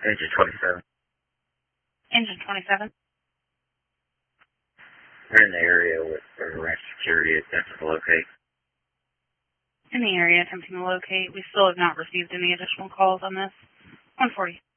Engine 27. Engine 27. We're in the area with ranch security attempting to locate. In the area attempting to locate. We still have not received any additional calls on this. 140.